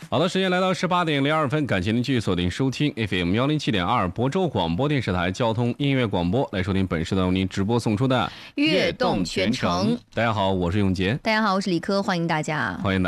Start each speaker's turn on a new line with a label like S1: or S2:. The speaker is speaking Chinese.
S1: 好的，时间来到18:02，感谢您继续锁定收听 FM 107.2亳州广播电视台交通音乐广播，来收听本时段为您直播送出的
S2: 悦动全程。
S1: 大家好，我是永杰。
S2: 大家好，我是李科，欢迎大家。
S1: 欢迎大家。